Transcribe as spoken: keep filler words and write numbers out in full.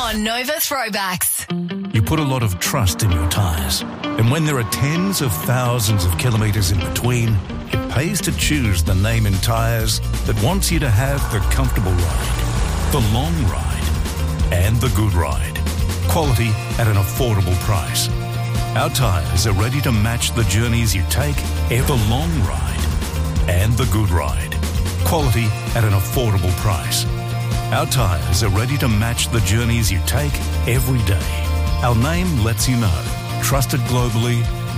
on Nova Throwbacks. You put a lot of trust in your tyres, and when there are tens of thousands of kilometres in between, it pays to choose the name in tyres that wants you to have the comfortable ride, the long ride, and the good ride. Quality at an affordable price. Our tyres are ready to match the journeys you take, the long ride, and the good ride. Quality at an affordable price. Our tyres are ready to match the journeys you take every day. Our name lets you know. Trusted globally,